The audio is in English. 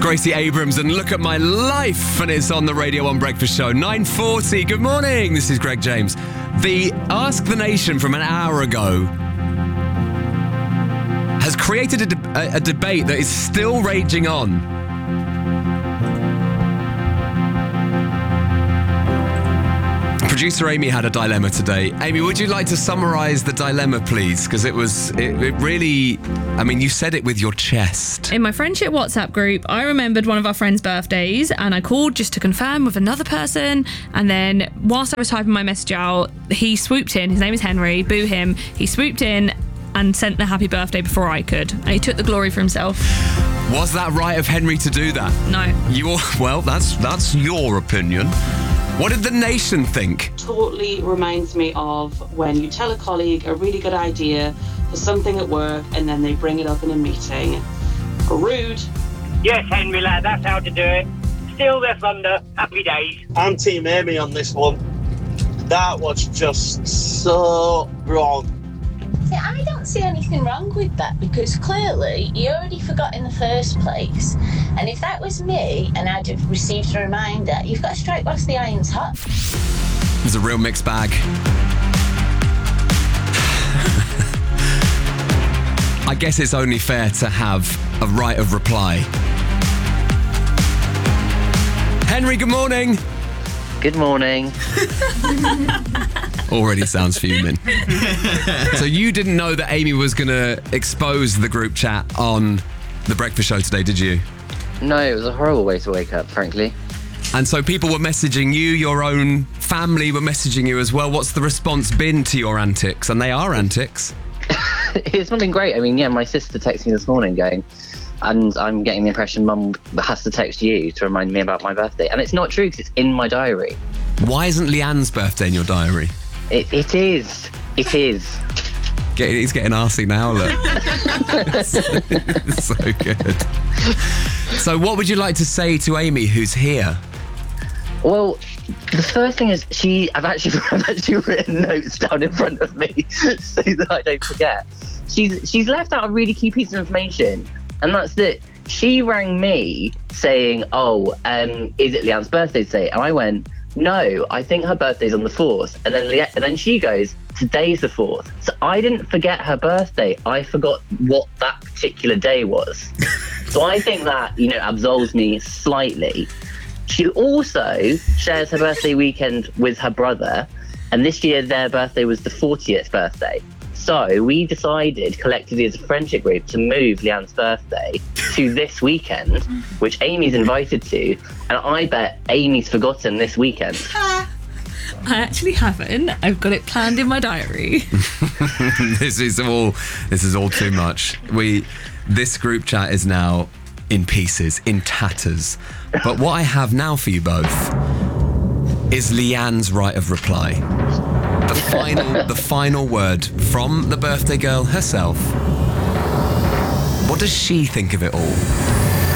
Gracie Abrams and Look at My Life, and it's on the Radio 1 Breakfast Show. 9:40. Good morning. This is Greg James. The Ask the Nation from an hour ago has created a debate that is still raging on. Producer Amy had a dilemma today. Amy, would you like to summarise the dilemma, please? Because it really, I mean, you said it with your chest. In my friendship WhatsApp group, I remembered one of our friends' birthdays and I called just to confirm with another person. And then whilst I was typing my message out, he swooped in. His name is Henry. Boo him. He swooped in and sent the happy birthday before I could. And he took the glory for himself. Was that right of Henry to do that? No. Well, that's your opinion. What did the nation think? Totally reminds me of when you tell a colleague a really good idea for something at work and then they bring it up in a meeting. Rude. Yes, Henry, lad, that's how to do it. Steal their thunder. Happy days. I'm Team Amy on this one. That was just so wrong. See, I don't see anything wrong with that because clearly you already forgot in the first place. And if that was me and I'd have received a reminder, you've got to strike whilst the iron's hot. It's a real mixed bag. I guess it's only fair to have a right of reply. Henry, good morning. Good morning. Already sounds fuming. So you didn't know that Amy was going to expose the group chat on the breakfast show today, did you? No, it was a horrible way to wake up, frankly. And so people were messaging you, your own family were messaging you as well. What's the response been to your antics? And they are antics. It's not been great. I mean, yeah, my sister texted me this morning going, and I'm getting the impression Mum has to text you to remind me about my birthday. And it's not true because it's in my diary. Why isn't Leanne's birthday in your diary? It is. It is. He's getting arsey now, look. So good. So what would you like to say to Amy, who's here? Well, the first thing is I've actually written notes down in front of me so that I don't forget. She's left out a really key piece of information, and that's that she rang me saying, is it Leanne's birthday today? And I went, no, I think her birthday's on the 4th. And then she goes, today's the 4th. So I didn't forget her birthday. I forgot what that particular day was. So I think that, absolves me slightly. She also shares her birthday weekend with her brother. And this year their birthday was the 40th birthday. So we decided collectively as a friendship group to move Leanne's birthday to this weekend, which Amy's invited to. And I bet Amy's forgotten this weekend. I actually haven't. I've got it planned in my diary. This is all too much. This group chat is now in pieces, in tatters. But what I have now for you both is Leanne's right of reply. The final word from the birthday girl herself. What does she think of it all?